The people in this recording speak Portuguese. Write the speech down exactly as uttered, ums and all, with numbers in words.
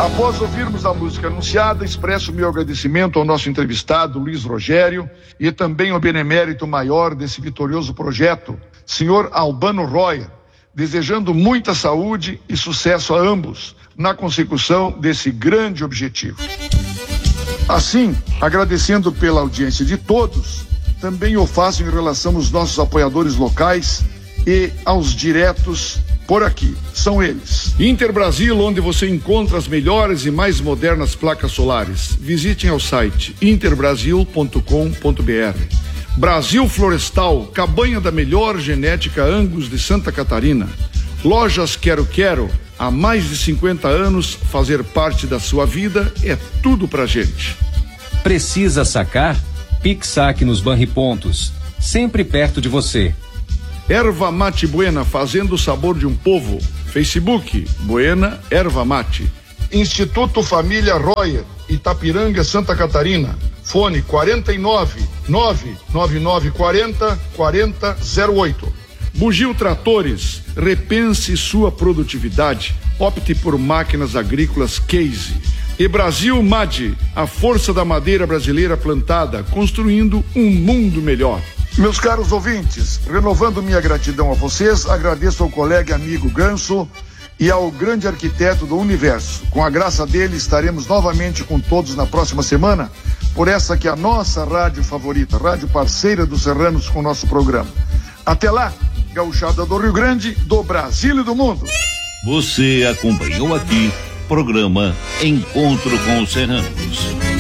Após ouvirmos a música anunciada, expresso meu agradecimento ao nosso entrevistado, Luiz Rogério, e também ao benemérito maior desse vitorioso projeto, senhor Albano Royer, desejando muita saúde e sucesso a ambos na consecução desse grande objetivo. Assim, agradecendo pela audiência de todos, também o faço em relação aos nossos apoiadores locais e aos diretos por aqui. São eles: Inter Brasil, onde você encontra as melhores e mais modernas placas solares. Visitem ao site inter brasil ponto com ponto b r. Brasil Florestal, cabanha da melhor genética Angus de Santa Catarina. Lojas Quero Quero, há mais de cinquenta anos, fazer parte da sua vida é tudo pra gente. Precisa sacar? Pix-saque nos Banripontos, sempre perto de você. Erva Mate Buena, fazendo o sabor de um povo. Facebook, Buena Erva Mate. Instituto Família Royer, Itapiranga, Santa Catarina. Fone quarenta e nove, nove nove nove quarenta, quarenta zero oito. Bugio Tratores, repense sua produtividade. Opte por máquinas agrícolas Case. E Brasil M A D, a força da madeira brasileira plantada, construindo um mundo melhor. Meus caros ouvintes, renovando minha gratidão a vocês, agradeço ao colega e amigo Ganso e ao grande arquiteto do universo. Com a graça dele, estaremos novamente com todos na próxima semana, por essa que é a nossa rádio favorita, rádio parceira dos serranos com o nosso programa. Até lá, gauchada do Rio Grande, do Brasil e do mundo. Você acompanhou aqui programa Encontro com os Serranos.